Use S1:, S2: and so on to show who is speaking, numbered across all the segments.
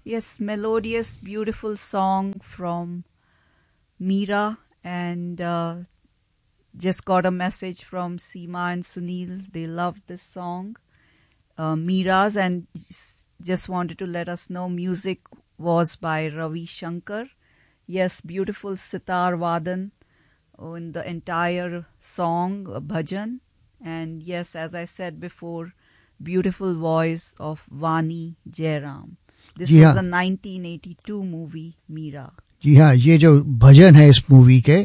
S1: Yes, melodious, beautiful song from Meera, and just got a message from Seema and Sunil. They loved this song, Meera's, and just wanted to let us know music was by Ravi Shankar. Yes, beautiful sitar vadan in the entire song, bhajan. And yes, as I said before, beautiful voice of Vani Jairam. This was a 1982 movie, Meera.
S2: जी हाँ, ये जो भजन है इस movie के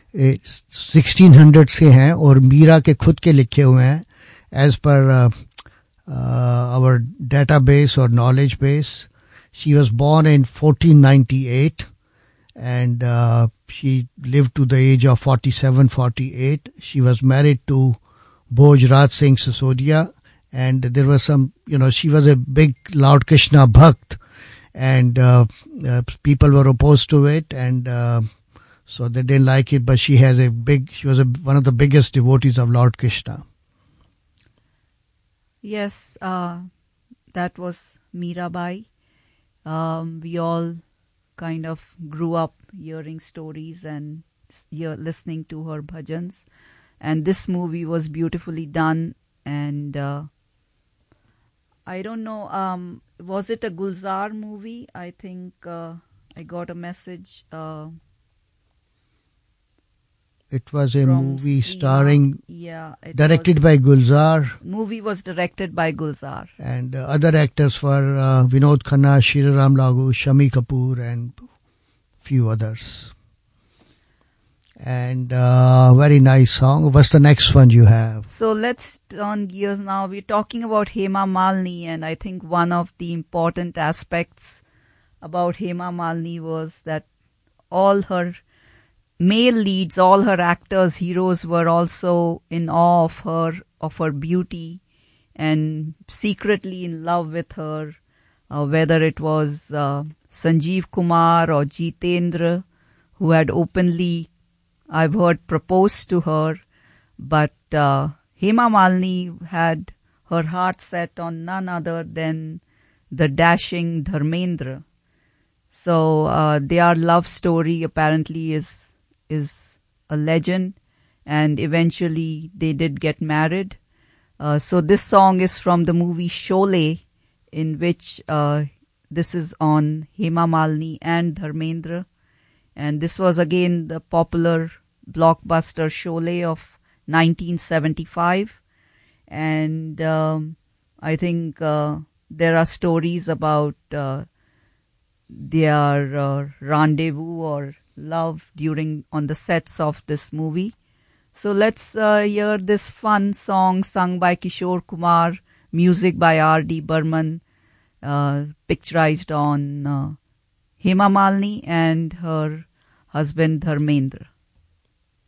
S2: 1600 से हैं और मीरा के खुद के लिखे हुए हैं एज पर आवर डेटाबेस और knowledge base. She was born in 1498 and she lived to the age of 47-48. She was married to Bhoj Raj Singh Sisodia, and there was some, she was a big Lord Krishna Bhakt, and people were opposed to it, and so they didn't like it, but she was one of the biggest devotees of Lord Krishna.
S1: Yes, that was Mirabai. We all kind of grew up hearing stories and listening to her bhajans, and this movie was beautifully done. And I don't know, was it a Gulzar movie? I think I got a message.
S2: It was a movie starring, directed by Gulzar.
S1: Movie was directed by Gulzar.
S2: And other actors were Vinod Khanna, Shriram Lagu, Shami Kapoor, and few others. And very nice song. What's the next one you have?
S1: So let's turn gears now. We're talking about Hema Malini, and I think one of the important aspects about Hema Malini was that all her male leads, all her actors, heroes were also in awe of her beauty, and secretly in love with her, whether it was Sanjeev Kumar or Jitendra, who had openly, I've heard, proposed to her, but Hema Malini had her heart set on none other than the dashing Dharmendra. So their love story apparently is a legend, and eventually they did get married. So this song is from the movie Sholay, in which this is on Hema Malini and Dharmendra. And this was again the popular blockbuster Sholay of 1975. And I think there are stories about their rendezvous or love on the sets of this movie. So let's hear this fun song sung by Kishore Kumar, music by R.D. Burman, picturized on Hema Malini and her husband Dharmendra.